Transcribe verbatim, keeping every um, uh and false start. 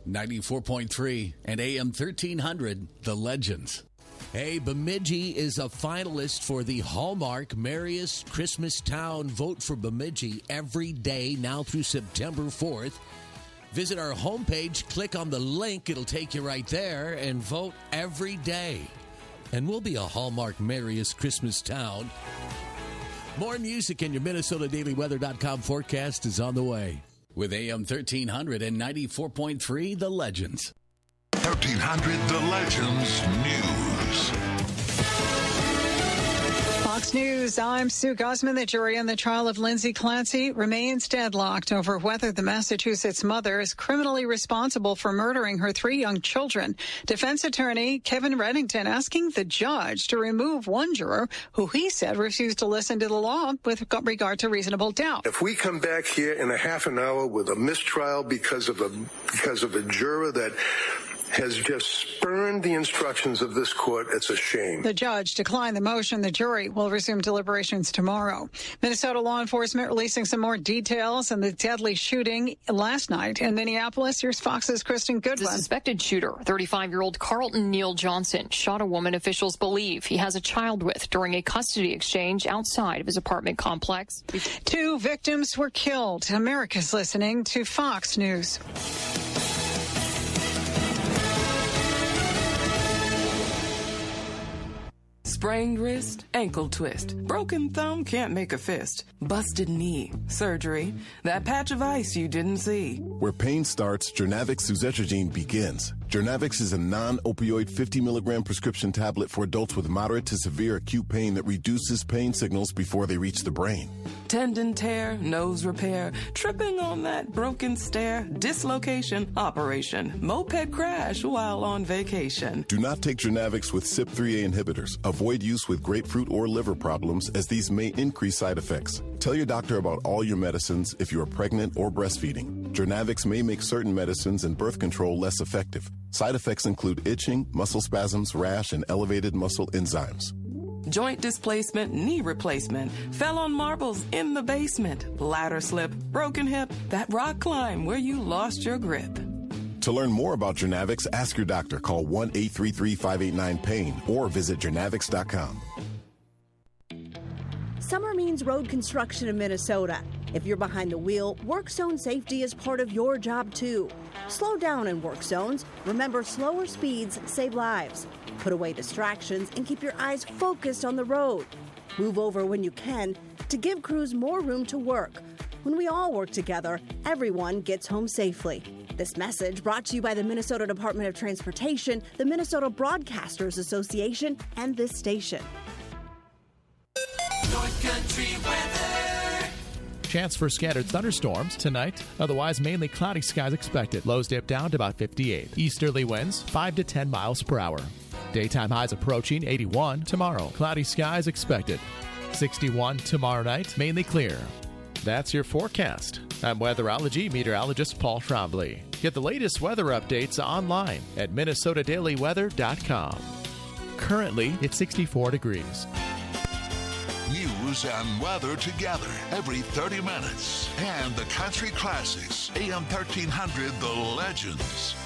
ninety-four point three and A M thirteen hundred, The Legends. Hey, Bemidji is a finalist for the Hallmark Merriest Christmas Town. Vote for Bemidji every day now through September fourth. Visit our homepage, click on the link, it'll take you right there, and vote every day. And we'll be a Hallmark Merriest Christmas Town. More music in your Minnesota Daily Weather dot com forecast is on the way. With A M thirteen hundred and ninety-four point three, The Legends. thirteen hundred The Legends News. Fox News, I'm Sue Guzman. The jury on the trial of Lindsay Clancy remains deadlocked over whether the Massachusetts mother is criminally responsible for murdering her three young children. Defense attorney Kevin Reddington asking the judge to remove one juror who he said refused to listen to the law with regard to reasonable doubt. If we come back here in a half an hour with a mistrial because of a because of a juror that has just spurned the instructions of this court, it's a shame. The judge declined the motion. The jury will resume deliberations tomorrow. Minnesota law enforcement releasing some more details on the deadly shooting last night in Minneapolis. Here's Fox's Kristen Goodwin. The suspected shooter, thirty-five-year-old Carlton Neal Johnson, shot a woman officials believe he has a child with during a custody exchange outside of his apartment complex. Two victims were killed. America's listening to Fox News. Sprained wrist, ankle twist, broken thumb, can't make a fist, busted knee, surgery, that patch of ice you didn't see. Where pain starts, Jernavix suzetrigine begins. Jernavix is a non-opioid fifty milligram prescription tablet for adults with moderate to severe acute pain that reduces pain signals before they reach the brain. Tendon tear, nose repair, tripping on that broken stair, dislocation, operation, moped crash while on vacation. Do not take Jernavix with C Y P three A inhibitors. Avoid use with grapefruit or liver problems, as these may increase side effects. Tell your doctor about all your medicines if you are pregnant or breastfeeding. Jernavix may make certain medicines and birth control less effective. Side effects include itching, muscle spasms, rash, and elevated muscle enzymes. Joint displacement, knee replacement, fell on marbles in the basement, ladder slip, broken hip, that rock climb where you lost your grip. To learn more about Jernavix, ask your doctor. Call one eight three three, five eight nine, pain or visit Jernavix dot com. Summer means road construction in Minnesota. If you're behind the wheel, work zone safety is part of your job too. Slow down in work zones. Remember, slower speeds save lives. Put away distractions and keep your eyes focused on the road. Move over when you can to give crews more room to work. When we all work together, everyone gets home safely. This message brought to you by the Minnesota Department of Transportation, the Minnesota Broadcasters Association, and this station. North Country weather. Chance for scattered thunderstorms tonight. Otherwise, mainly cloudy skies expected. Lows dip down to about fifty-eight. Easterly winds five to ten miles per hour. Daytime highs approaching eighty-one tomorrow. Cloudy skies expected. sixty-one tomorrow night, mainly clear. That's your forecast. I'm weatherology meteorologist Paul Trombley. Get the latest weather updates online at Minnesota Daily Weather dot com. Currently, it's sixty-four degrees. News and weather together every thirty minutes. And the country classics, A M thirteen hundred, The Legends.